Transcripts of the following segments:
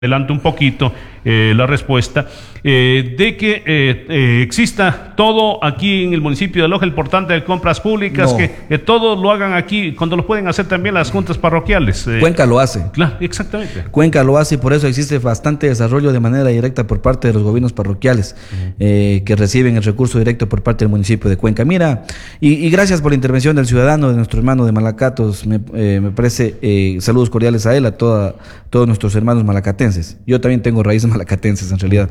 adelanto un poquito la respuesta, de que exista todo aquí en el municipio de Loja, el portal de compras públicas, no. que todo lo hagan aquí, cuando lo pueden hacer también las juntas parroquiales. Cuenca lo hace. Claro, exactamente. Cuenca lo hace y por eso existe bastante desarrollo de manera directa por parte de los gobiernos parroquiales que reciben el recurso directo por parte del municipio de Cuenca. Mira, y gracias por la intervención del ciudadano, de nuestro hermano de Malacatos, me parece, saludos cordiales a él, a todos nuestros hermanos malacatenses. Yo también tengo raíces malacatenses en realidad.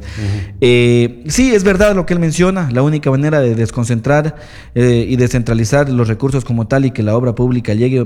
Sí, es verdad lo que él menciona, la única manera de desconcentrar y descentralizar los recursos como tal y que la obra pública llegue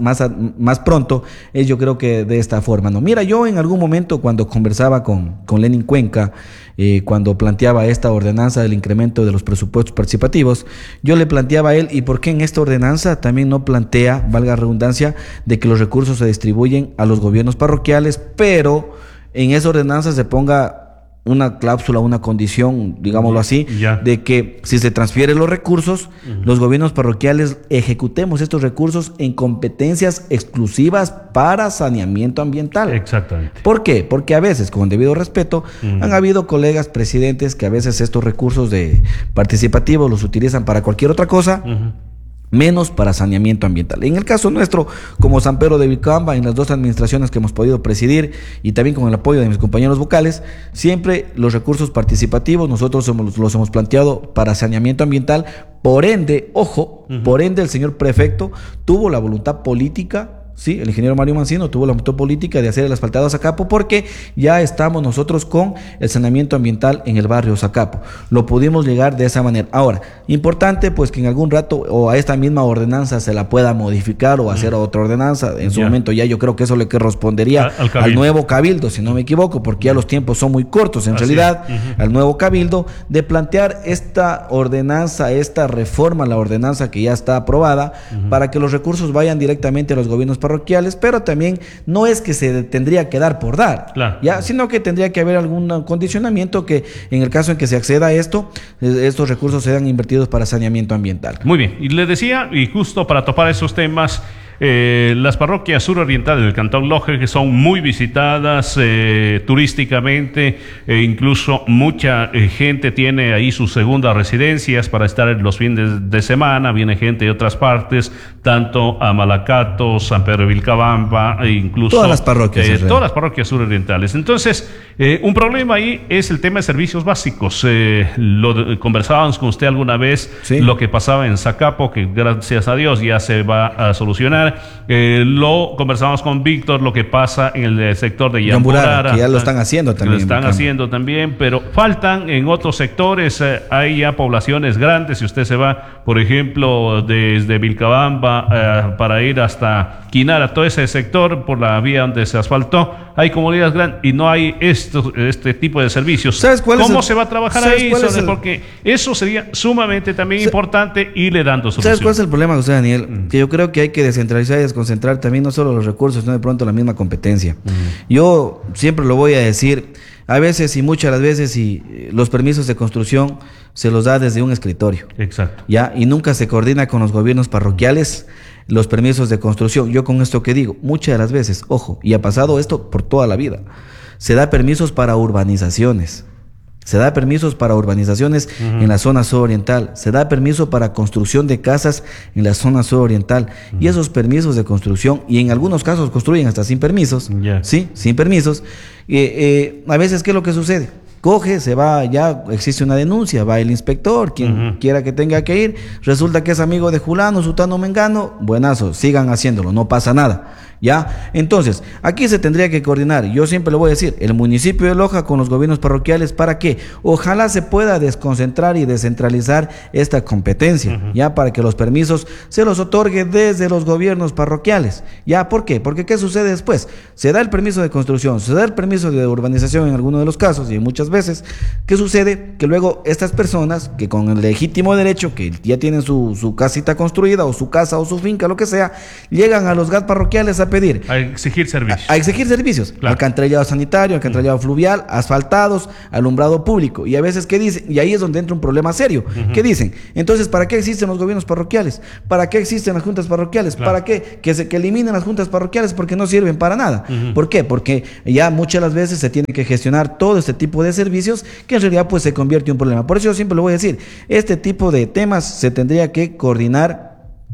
más pronto es, yo creo que de esta forma, ¿no? Mira, yo en algún momento cuando conversaba con Lenin Cuenca, cuando planteaba esta ordenanza del incremento de los presupuestos participativos, yo le planteaba a él, ¿y por qué en esta ordenanza también no plantea, valga la redundancia, de que los recursos se distribuyen a los gobiernos parroquiales, pero en esa ordenanza se ponga una cláusula, una condición, digámoslo así, de que si se transfieren los recursos, los gobiernos parroquiales ejecutemos estos recursos en competencias exclusivas para saneamiento ambiental? Exactamente. ¿Por qué? Porque a veces, con debido respeto, han habido colegas presidentes que a veces estos recursos participativos los utilizan para cualquier otra cosa, menos para saneamiento ambiental. En el caso nuestro, como San Pedro de Vilcabamba, en las dos administraciones que hemos podido presidir y también con el apoyo de mis compañeros vocales, siempre los recursos participativos nosotros los hemos planteado para saneamiento ambiental. Por ende, ojo, por ende el señor prefecto tuvo la voluntad política. Sí, el ingeniero Mario Mancino tuvo la voluntad política de hacer el asfaltado a Zacapo porque ya estamos nosotros con el saneamiento ambiental en el barrio Zacapo. Lo pudimos llegar de esa manera. Ahora, importante pues que en algún rato o a esta misma ordenanza se la pueda modificar o hacer otra ordenanza. En su momento ya yo creo que eso le correspondería al nuevo cabildo, si no me equivoco, porque ya los tiempos son muy cortos en realidad, al nuevo cabildo, de plantear esta ordenanza, esta reforma a la ordenanza que ya está aprobada, para que los recursos vayan directamente a los gobiernos parroquiales, pero también no es que se tendría que dar por dar, ya, sino que tendría que haber algún condicionamiento que en el caso en que se acceda a esto, estos recursos sean invertidos para saneamiento ambiental. Muy bien, y le decía, y justo para topar esos temas, las parroquias surorientales del Cantón Loja, que son muy visitadas turísticamente, incluso mucha gente tiene ahí sus segundas residencias para estar en los fines de semana, viene gente de otras partes, tanto a Malacatos, San Pedro de Vilcabamba, e incluso todas las parroquias surorientales. Entonces, un problema ahí es el tema de servicios básicos. Conversábamos con usted alguna vez lo que pasaba en Zacapo, que gracias a Dios ya se va a solucionar. Lo conversamos con Víctor, lo que pasa en el sector de Yamburara, que ya lo están haciendo también. Lo están haciendo también, pero faltan en otros sectores. Hay ya poblaciones grandes. Si usted se va, por ejemplo, desde Vilcabamba para ir hasta Quinara, todo ese sector por la vía donde se asfaltó, hay comunidades grandes y no hay este tipo de servicios. ¿Sabes cómo se va a trabajar ahí? Porque eso sería sumamente también importante, irle dando solución. ¿Sabes cuál es el problema, José Daniel? Que yo creo que hay que descentralizar y desconcentrar también no solo los recursos, sino de pronto la misma competencia. Yo siempre lo voy a decir, a veces y muchas las veces, y los permisos de construcción se los da desde un escritorio. Exacto. ¿Ya? Y nunca se coordina con los gobiernos parroquiales los permisos de construcción. Yo con esto que digo, muchas de las veces, ojo, y ha pasado esto por toda la vida, se da permisos para urbanizaciones. Se da permisos para urbanizaciones en la zona suroriental. Se da permiso para construcción de casas en la zona suroriental. Y esos permisos de construcción, y en algunos casos construyen hasta sin permisos, ¿sí? Sin permisos. A veces, ¿qué es lo que sucede? Coge, se va, ya existe una denuncia, va el inspector, quien quiera que tenga que ir, resulta que es amigo de Julano, Sutano, Mengano, buenazo, sigan haciéndolo, no pasa nada. ¿Ya? Entonces, aquí se tendría que coordinar, yo siempre lo voy a decir, el municipio de Loja con los gobiernos parroquiales, ¿para qué? Ojalá se pueda desconcentrar y descentralizar esta competencia, ¿ya? Para que los permisos se los otorgue desde los gobiernos parroquiales, ¿ya? ¿Por qué? Porque ¿qué sucede después? Se da el permiso de construcción, se da el permiso de urbanización en algunos de los casos y muchas veces, ¿qué sucede? Que luego estas personas, que con el legítimo derecho, que ya tienen su casita construida o su casa o su finca, lo que sea, llegan a los GAT parroquiales a a pedir? A exigir servicios. A exigir servicios. Claro. Alcantarillado sanitario, alcantarillado fluvial, asfaltados, alumbrado público. Y a veces, ¿qué dicen? Y ahí es donde entra un problema serio. ¿Qué dicen? Entonces, ¿para qué existen los gobiernos parroquiales? ¿Para qué existen las juntas parroquiales? Claro. ¿Para qué? Que eliminen las juntas parroquiales porque no sirven para nada. ¿Por qué? Porque ya muchas las veces se tiene que gestionar todo este tipo de servicios que en realidad pues se convierte en un problema. Por eso yo siempre lo voy a decir, este tipo de temas se tendría que coordinar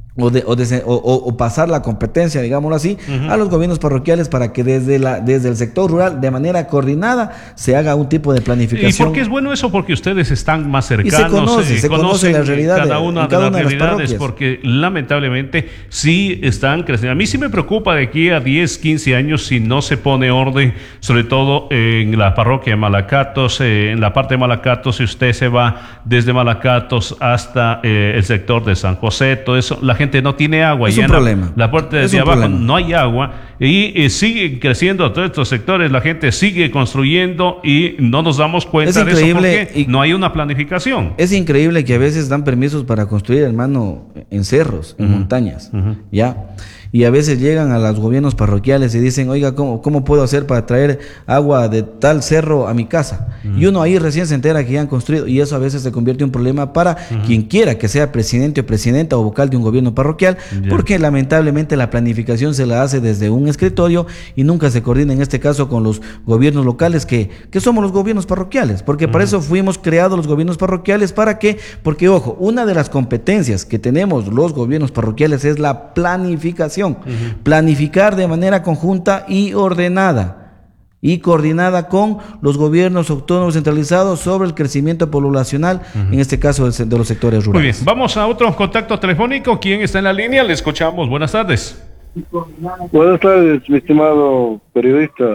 o pasar la competencia, digámoslo así, a los gobiernos parroquiales para que desde el sector rural, de manera coordinada, se haga un tipo de planificación. ¿Y por qué es bueno eso? Porque ustedes están más cercanos, se conoce la realidad cada una de las realidades, parroquias. porque lamentablemente sí están creciendo. A mí sí me preocupa de aquí a 10, 15 años si no se pone orden, sobre todo en la parroquia de Malacatos, en la parte de Malacatos, si usted se va desde Malacatos hasta el sector de San José, todo eso, la gente no tiene agua. Es un problema. La parte de abajo no hay agua y siguen creciendo todos estos sectores. La gente sigue construyendo y no nos damos cuenta de eso porque no hay una planificación. Es increíble que a veces dan permisos para construir, hermano, en cerros, en montañas, ¿ya? Y a veces llegan a los gobiernos parroquiales y dicen, oiga, ¿cómo puedo hacer para traer agua de tal cerro a mi casa? Y uno ahí recién se entera que ya han construido, y eso a veces se convierte en un problema para quien quiera que sea presidente o presidenta o vocal de un gobierno parroquial, porque lamentablemente la planificación se la hace desde un escritorio y nunca se coordina en este caso con los gobiernos locales que somos los gobiernos parroquiales, porque para eso fuimos creados los gobiernos parroquiales. ¿Para qué? Porque, ojo, una de las competencias que tenemos los gobiernos parroquiales es la planificación. Planificar de manera conjunta y ordenada y coordinada con los gobiernos autónomos centralizados sobre el crecimiento poblacional, en este caso de los sectores rurales. Muy bien, vamos a otro contacto telefónico. ¿Quién está en la línea? Le escuchamos. Buenas tardes. Buenas tardes, mi estimado periodista.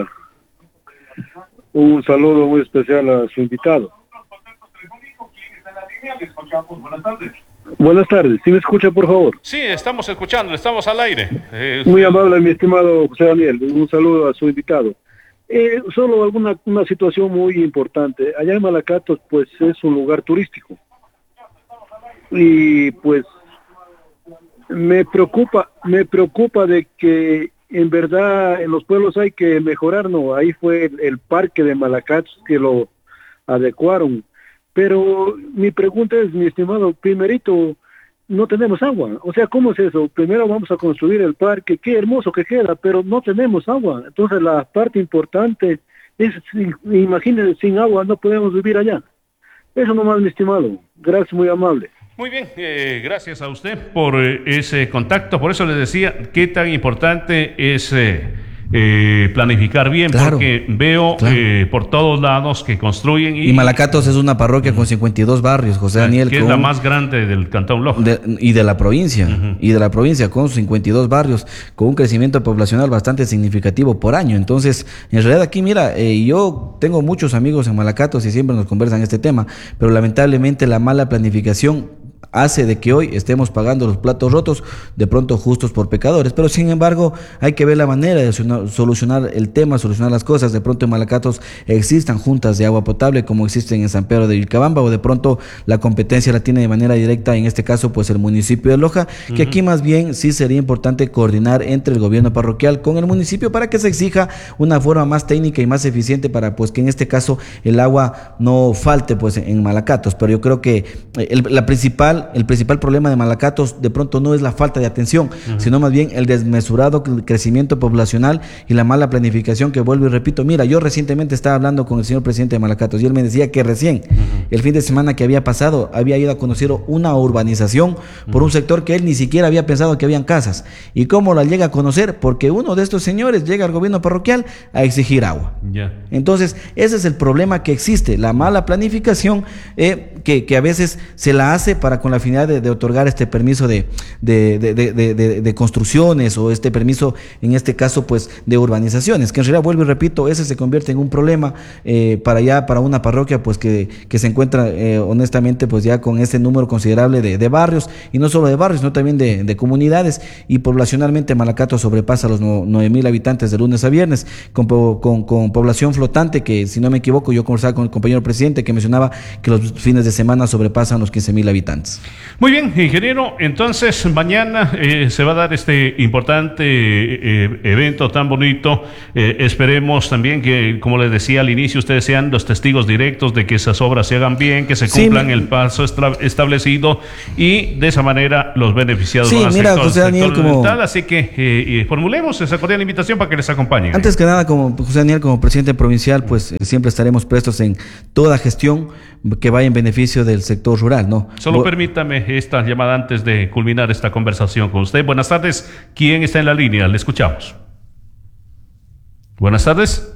Un saludo muy especial a su invitado. Buenas tardes, ¿sí me escucha, por favor? Sí, estamos escuchando, estamos al aire. Muy amable, mi estimado José Daniel, un saludo a su invitado. Solo una situación muy importante. Allá en Malacatos, pues, es un lugar turístico. Y, pues, me preocupa de que, en verdad, en los pueblos hay que mejorar, ¿no? Ahí fue el parque de Malacatos que lo adecuaron. Pero mi pregunta es, mi estimado, primerito, no tenemos agua. O sea, ¿cómo es eso? Primero vamos a construir el parque, qué hermoso que queda, pero no tenemos agua. Entonces la parte importante es, imagínense, sin agua no podemos vivir allá. Eso nomás, mi estimado. Gracias, muy amable. Muy bien, gracias a usted por ese contacto. Por eso les decía qué tan importante es planificar bien, claro, porque veo por todos lados que construyen. Y Malacatos es una parroquia con 52 barrios, José Daniel. Que es la más grande del Cantón Loja. Y de la provincia, y de la provincia con 52 barrios, con un crecimiento poblacional bastante significativo por año. Entonces, en realidad aquí, mira, yo tengo muchos amigos en Malacatos y siempre nos conversan este tema, pero lamentablemente la mala planificación hace de que hoy estemos pagando los platos rotos, de pronto justos por pecadores. Pero sin embargo hay que ver la manera de solucionar el tema, solucionar las cosas. De pronto en Malacatos existan juntas de agua potable como existen en San Pedro de Vilcabamba, o de pronto la competencia la tiene de manera directa, en este caso pues el municipio de Loja, que aquí más bien sí sería importante coordinar entre el gobierno parroquial con el municipio para que se exija una forma más técnica y más eficiente para pues que en este caso el agua no falte pues en Malacatos. Pero yo creo que el principal problema de Malacatos de pronto no es la falta de atención, sino más bien el desmesurado crecimiento poblacional y la mala planificación, que vuelvo y repito. Mira, yo recientemente estaba hablando con el señor presidente de Malacatos y él me decía que recién el fin de semana que había pasado había ido a conocer una urbanización por un sector que él ni siquiera había pensado que habían casas. ¿Y cómo la llega a conocer? Porque uno de estos señores llega al gobierno parroquial a exigir agua. Entonces ese es el problema que existe, la mala planificación que a veces se la hace para con la finalidad de otorgar este permiso de construcciones, o este permiso en este caso pues de urbanizaciones, que en realidad, vuelvo y repito, ese se convierte en un problema para una parroquia pues que se encuentra encuentra honestamente pues ya con este número considerable de barrios, y no solo de barrios, sino también de comunidades, y poblacionalmente Malacato sobrepasa los 9.000 habitantes de lunes a viernes, con población flotante que, si no me equivoco, yo conversaba con el compañero presidente que mencionaba que los fines de semana sobrepasan los 15.000 habitantes. Muy bien, ingeniero, entonces mañana se va a dar este importante evento tan bonito. Esperemos también que, como les decía al inicio, ustedes sean los testigos directos de que esas obras se hagan bien, que se cumplan el paso establecido, y de esa manera los beneficiados van a ser todo José Daniel, así que formulemos esa cordial invitación para que les acompañen. Antes que nada, como José Daniel, como presidente provincial, pues siempre estaremos prestos en toda gestión que vaya en beneficio del sector rural, ¿no? Solo permítame esta llamada antes de culminar esta conversación con usted. Buenas tardes, ¿quién está en la línea? Le escuchamos. Buenas tardes.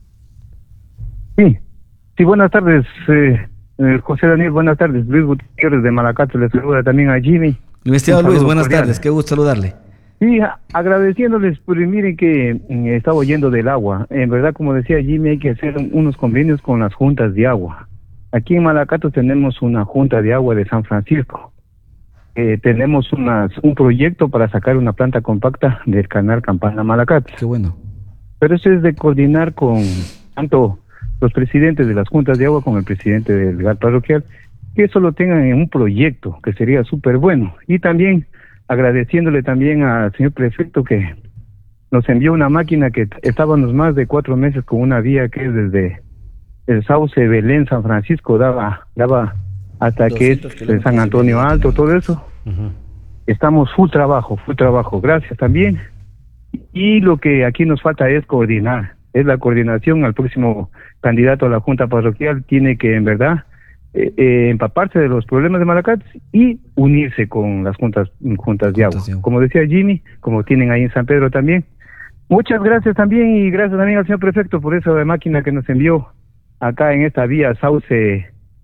Sí, buenas tardes, José Daniel, buenas tardes. Luis Gutiérrez de Malacato le saluda también a Jimmy. Estimado Luis, buenas tardes, qué gusto saludarle. Sí, agradeciéndoles, pues miren que estaba oyendo del agua. En verdad, como decía Jimmy, hay que hacer unos convenios con las juntas de agua. Aquí en Malacato tenemos una junta de agua de San Francisco. Tenemos un proyecto para sacar una planta compacta del canal Campana Malacato. Qué bueno. Pero eso es de coordinar con tanto los presidentes de las juntas de agua como el presidente del GAT parroquial, que eso lo tengan en un proyecto que sería súper bueno. Y también agradeciéndole también al señor prefecto que nos envió una máquina que estábamos más de 4 meses con una vía que es desde el Sauce Belén San Francisco daba hasta que es San Antonio Alto, todo eso. Estamos full trabajo, gracias también. Y lo que aquí nos falta es coordinar, es la coordinación. Al próximo candidato a la Junta Parroquial tiene que en verdad empaparse de los problemas de Malacato y unirse con las juntas de agua. Como decía Jimmy, como tienen ahí en San Pedro también. Muchas gracias también, y gracias también al señor prefecto por esa máquina que nos envió acá en esta vía Sauce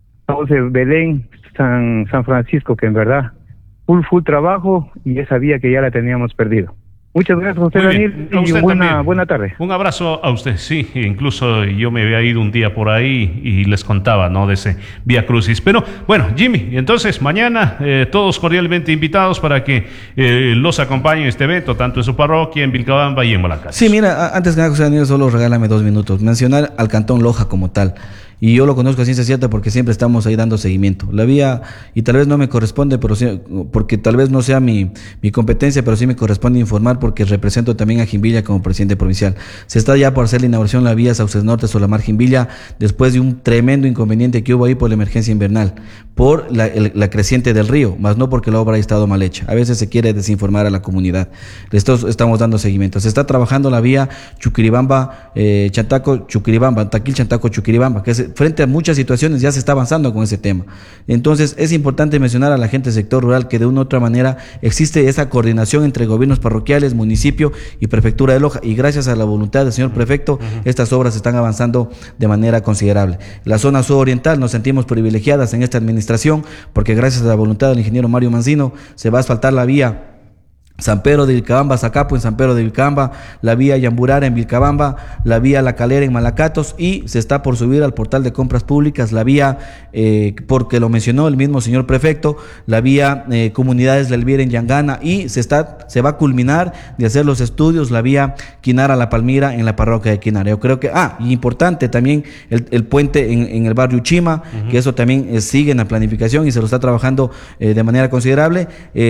Belén San Francisco, que en verdad full trabajo, y esa vía que ya la teníamos perdido. Muchas gracias, José Daniel, y buena tarde. Un abrazo a usted. Sí, incluso yo me había ido un día por ahí y les contaba, ¿no?, de ese Vía Crucis. Pero bueno, Jimmy, entonces mañana todos cordialmente invitados para que los acompañen en este evento, tanto en su parroquia, en Vilcabamba y en Malacato. Sí, mira, antes que nada, José Daniel, solo regálame 2 minutos. Mencionar al Cantón Loja como tal. Y yo lo conozco a ciencia cierta porque siempre estamos ahí dando seguimiento. La vía, y tal vez no me corresponde, pero sí, porque tal vez no sea mi competencia, pero sí me corresponde informar porque represento también a Jimbilla como presidente provincial. Se está ya por hacer la inauguración de la vía Sauces Norte Solamar Jimbilla, después de un tremendo inconveniente que hubo ahí por la emergencia invernal, por la creciente del río, más no porque la obra haya estado mal hecha. A veces se quiere desinformar a la comunidad. Estamos dando seguimiento. Se está trabajando la vía Chuquiribamba, Chantaco, Chuquiribamba, Taquil, Chantaco, Chuquiribamba, que es frente a muchas situaciones ya se está avanzando con ese tema. Entonces es importante mencionar a la gente del sector rural que de una u otra manera existe esa coordinación entre gobiernos parroquiales, municipio y prefectura de Loja, y gracias a la voluntad del señor prefecto estas obras están avanzando de manera considerable. La zona suroriental nos sentimos privilegiadas en esta administración porque gracias a la voluntad del ingeniero Mario Mancino se va a asfaltar la vía San Pedro de Vilcabamba, Zacapo en San Pedro de Vilcabamba, la vía Yamburara en Vilcabamba, la vía La Calera en Malacatos, y se está por subir al portal de compras públicas la vía, porque lo mencionó el mismo señor prefecto, la vía Comunidades del Elvira en Yangana, y se va a culminar de hacer los estudios la vía Quinara La Palmira en la parroquia de Quinara. Yo creo que, y importante también el puente en el barrio Uchima, que eso también sigue en la planificación y se lo está trabajando de manera considerable.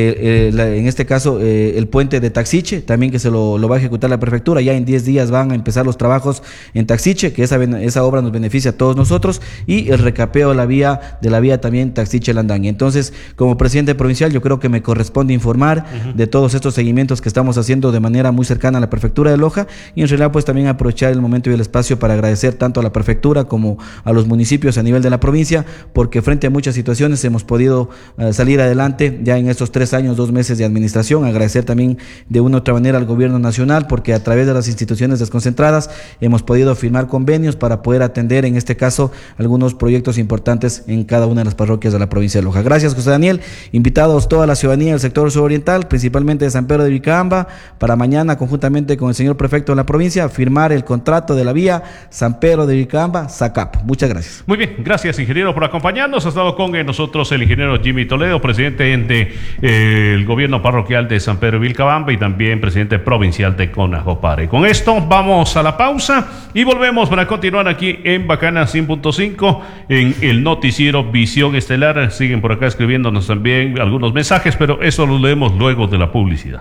En este caso, el puente de Taxiche, también que se lo va a ejecutar la prefectura. Ya en 10 días van a empezar los trabajos en Taxiche, que esa obra nos beneficia a todos nosotros, y el recapeo de la vía también Taxiche-Landaña. Entonces, como presidente provincial, yo creo que me corresponde informar de todos estos seguimientos que estamos haciendo de manera muy cercana a la prefectura de Loja, y en realidad pues también aprovechar el momento y el espacio para agradecer tanto a la prefectura como a los municipios a nivel de la provincia, porque frente a muchas situaciones hemos podido salir adelante ya en estos 3 años, 2 meses de administración. Agradecer agradecer también de una u otra manera al gobierno nacional, porque a través de las instituciones desconcentradas hemos podido firmar convenios para poder atender, en este caso, algunos proyectos importantes en cada una de las parroquias de la provincia de Loja. Gracias, José Daniel. Invitados toda la ciudadanía del sector suroriental, principalmente de San Pedro de Vilcabamba, para mañana, conjuntamente con el señor prefecto de la provincia, firmar el contrato de la vía San Pedro de Vilcabamba-Zacapo. Muchas gracias. Muy bien, gracias, ingeniero, por acompañarnos. Ha estado con nosotros el ingeniero Jimmy Toledo, presidente del gobierno parroquial de San Pedro de Vilcabamba y también presidente provincial de Conajopare. Con esto vamos a la pausa y volvemos para continuar aquí en Bacana 100.5 en el noticiero Visión Estelar. Siguen por acá escribiéndonos también algunos mensajes, pero eso lo leemos luego de la publicidad.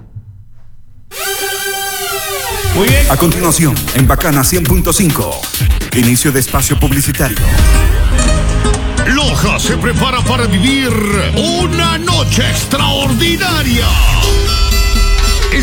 Muy bien. A continuación, en Bacana 100.5, inicio de espacio publicitario. Loja se prepara para vivir una noche extraordinaria.